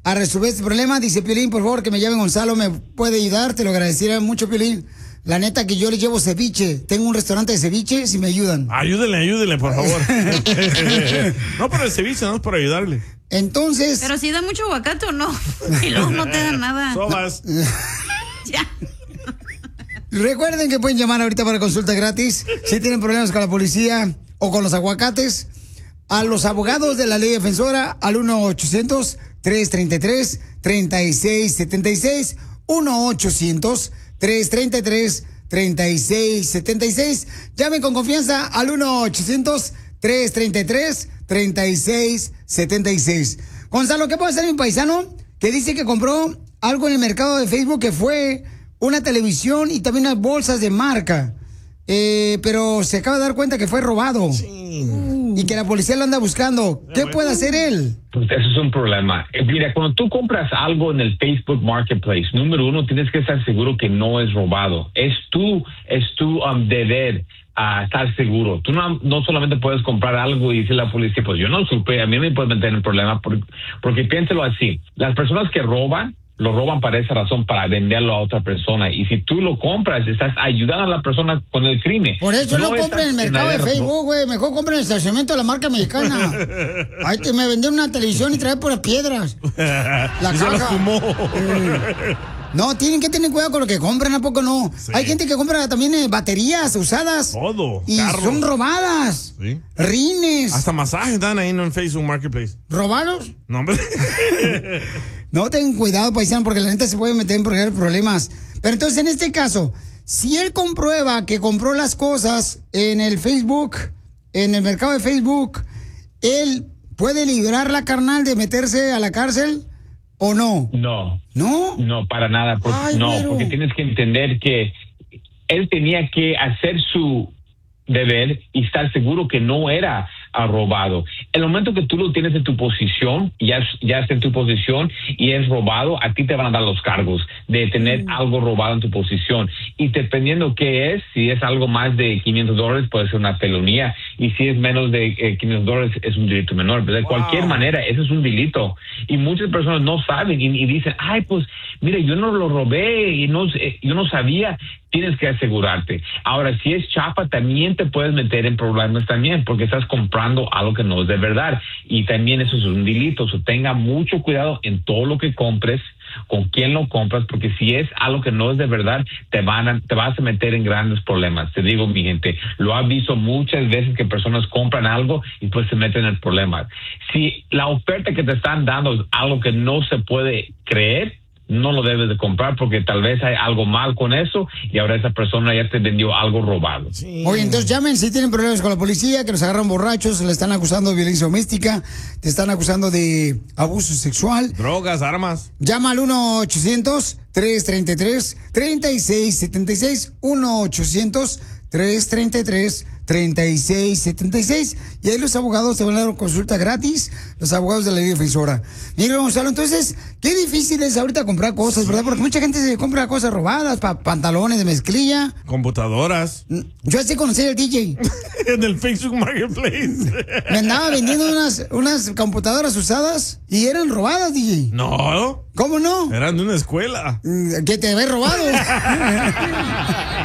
a resolver este problema. Dice Piolín, por favor, que me llame Gonzalo, me puede ayudar, te lo agradecería mucho, Piolín. La neta que yo les llevo ceviche. Tengo un restaurante de ceviche, si me ayudan. Ayúdenle, por favor. No por el ceviche, no es por ayudarle. Entonces... Pero si da mucho aguacate o no. Y luego no te da nada. Sobas. Ya. Recuerden que pueden llamar ahorita para consulta gratis. Si tienen problemas con la policía o con los aguacates, a los abogados de la ley defensora al 1-800-333-3676. 1-800-333-3676. Llamen con confianza al 1-800-333-3676. Gonzalo, ¿qué puede hacer mi paisano que dice que compró algo en el mercado de Facebook que fue una televisión y también unas bolsas de marca? Pero se acaba de dar cuenta que fue robado. Sí. Y que la policía lo anda buscando. ¿Qué puede hacer él? Pues eso es un problema. Mira, cuando tú compras algo en el Facebook Marketplace, número uno, tienes que estar seguro que no es robado. Es tu deber estar seguro. Tú no solamente puedes comprar algo y decirle a la policía, pues yo no supe, a mí me puede meter en problema, porque piénsalo así. Las personas que roban, lo roban para esa razón, para venderlo a otra persona. Y si tú lo compras, estás ayudando a la persona con el crimen. Por eso no compren en el mercado de Facebook, güey. Mejor compren en el estacionamiento de la marca mexicana. Ay, que me vendieron una televisión y trae puras piedras. La caja. No, tienen que tener cuidado con lo que compran, ¿a poco no? Sí. Hay gente que compra también baterías usadas. Todo. Y carros. Son robadas. Sí. Rines. Hasta masajes dan ahí en Facebook Marketplace. ¿Robados? No, hombre. No, ten cuidado, paisano, porque la gente se puede meter en problemas. Pero entonces, en este caso, si él comprueba que compró las cosas en el Facebook, en el mercado de Facebook, ¿él puede librarla, carnal, de meterse a la cárcel o no? No. ¿No? No, para nada. Porque tienes que entender que él tenía que hacer su deber y estar seguro que no era robado. El momento que tú lo tienes en tu posición, ya está en tu posición y es robado, a ti te van a dar los cargos de tener algo robado en tu posición. Y dependiendo qué es, si es algo más de $500, puede ser una felonía. Y si es menos de $500, es un delito menor. Pero de cualquier manera, eso es un delito. Y muchas personas no saben y dicen, ay, pues, mire, yo no lo robé y yo no sabía. Tienes que asegurarte. Ahora, si es chapa, también te puedes meter en problemas también, porque estás comprando algo que no es de verdad. Y también eso es un delito. O sea, tenga mucho cuidado en todo lo que compres, con quién lo compras, porque si es algo que no es de verdad, te vas a meter en grandes problemas. Te digo, mi gente, lo he visto muchas veces que personas compran algo y pues se meten en problemas. Si la oferta que te están dando es algo que no se puede creer, no lo debes de comprar porque tal vez hay algo mal con eso y ahora esa persona ya te vendió algo robado. Sí. Oye, entonces llamen si tienen problemas con la policía, que los agarran borrachos, le están acusando de violencia doméstica, te están acusando de abuso sexual. Drogas, armas. Llama al 1-800-333-3676, 1-800-333-3676. Y ahí los abogados te van a dar una consulta gratis, los abogados de la ley defensora. Mira, Gonzalo, entonces, qué difícil es ahorita comprar cosas, ¿verdad? Porque mucha gente se compra cosas robadas, pantalones de mezclilla. Computadoras. Yo así conocí al DJ. En el Facebook Marketplace. Me andaba vendiendo unas computadoras usadas y eran robadas, DJ. No. ¿Cómo no? Eran de una escuela. Que te había robado.